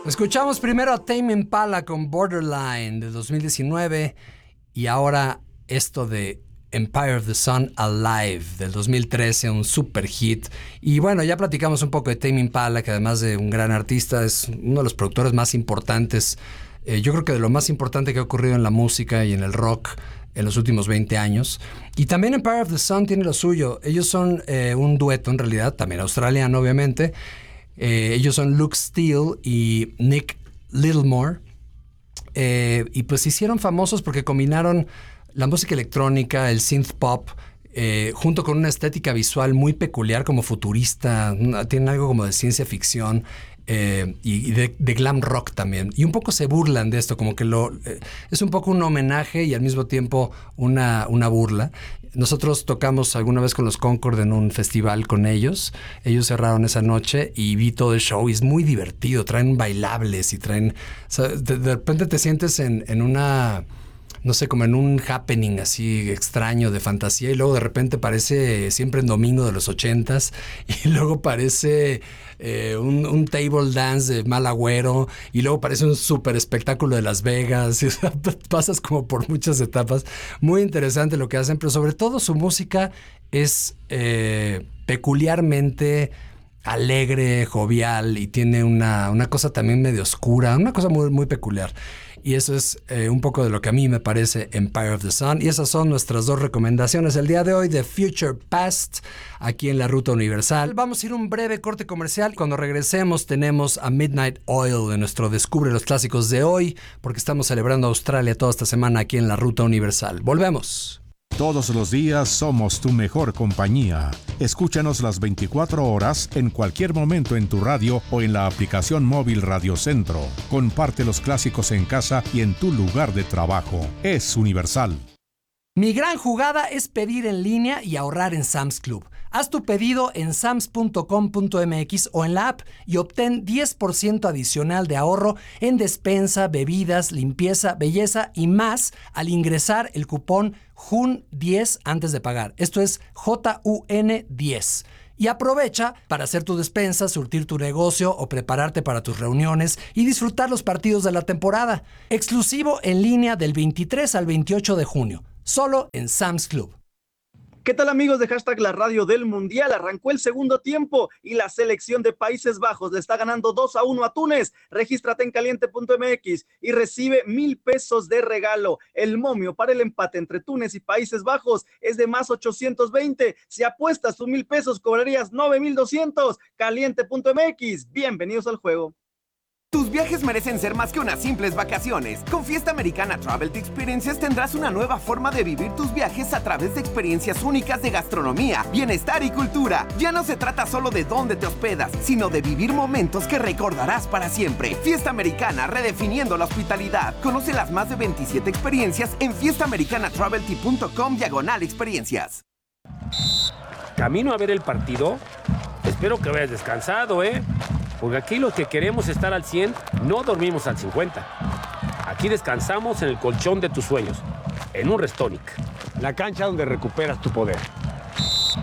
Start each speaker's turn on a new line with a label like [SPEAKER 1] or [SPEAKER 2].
[SPEAKER 1] Escuchamos primero a Tame Impala con Borderline de 2019 y ahora esto de Empire of the Sun Alive del 2013, un super hit. Y bueno, ya platicamos un poco de Tame Impala, que además de un gran artista es uno de los productores más importantes, yo creo que de lo más importante que ha ocurrido en la música y en el rock en los últimos 20 años. Y también Empire of the Sun tiene lo suyo. Ellos son un dueto en realidad, también australiano obviamente. Ellos son Luke Steele y Nick Littlemore. Y pues se hicieron famosos porque combinaron la música electrónica, el synth pop, junto con una estética visual muy peculiar, como futurista. Tienen algo como de ciencia ficción y de glam rock también. Y un poco se burlan de esto, como que es un poco un homenaje y al mismo tiempo una burla. Nosotros tocamos alguna vez con los Concord en un festival con ellos. Ellos cerraron esa noche y vi todo el show y es muy divertido. Traen bailables y traen... O sea, de repente te sientes en una... no sé, como en un happening así extraño de fantasía y luego de repente parece Siempre en Domingo de los 80s y luego parece un table dance de Mal Agüero y luego parece un super espectáculo de Las Vegas. Y, o sea, pasas como por muchas etapas. Muy interesante lo que hacen, pero sobre todo su música es peculiarmente alegre, jovial y tiene una cosa también medio oscura, una cosa muy, muy peculiar. Y eso es un poco de lo que a mí me parece Empire of the Sun. Y esas son nuestras dos recomendaciones el día de hoy de Future Past, aquí en la Ruta Universal. Vamos a ir a un breve corte comercial. Cuando regresemos tenemos a Midnight Oil de nuestro Descubre los Clásicos de hoy, porque estamos celebrando Australia toda esta semana aquí en la Ruta Universal. Volvemos.
[SPEAKER 2] Todos los días somos tu mejor compañía. Escúchanos las 24 horas en cualquier momento en tu radio o en la aplicación móvil Radio Centro. Comparte los clásicos en casa y en tu lugar de trabajo. Es Universal.
[SPEAKER 1] Mi gran jugada es pedir en línea y ahorrar en Sam's Club. Haz tu pedido en sams.com.mx o en la app y obtén 10% adicional de ahorro en despensa, bebidas, limpieza, belleza y más al ingresar el cupón JUN10 antes de pagar. Esto es JUN10. Y aprovecha para hacer tu despensa, surtir tu negocio o prepararte para tus reuniones y disfrutar los partidos de la temporada. Exclusivo en línea del 23 al 28 de junio. Solo en Sam's Club.
[SPEAKER 3] ¿Qué tal, amigos de Hashtag La Radio del Mundial? Arrancó el segundo tiempo y la selección de Países Bajos le está ganando 2-1 a Túnez. Regístrate en caliente.mx y recibe 1,000 pesos de regalo. El momio para el empate entre Túnez y Países Bajos es de más 820. Si apuestas tus 1,000 pesos, cobrarías 9,200. Caliente.mx. Bienvenidos al juego.
[SPEAKER 4] Tus viajes merecen ser más que unas simples vacaciones. Con Fiesta Americana Travel Experiences tendrás una nueva forma de vivir tus viajes a través de experiencias únicas de gastronomía, bienestar y cultura. Ya no se trata solo de dónde te hospedas, sino de vivir momentos que recordarás para siempre. Fiesta Americana, redefiniendo la hospitalidad. Conoce las más de 27 experiencias en fiestaamericanatravelt.com/experiencias.
[SPEAKER 5] Camino a ver el partido. Espero que hayas descansado, porque aquí los que queremos estar al 100 no dormimos al 50. Aquí descansamos en el colchón de tus sueños, en un Restonic.
[SPEAKER 6] La cancha donde recuperas tu poder.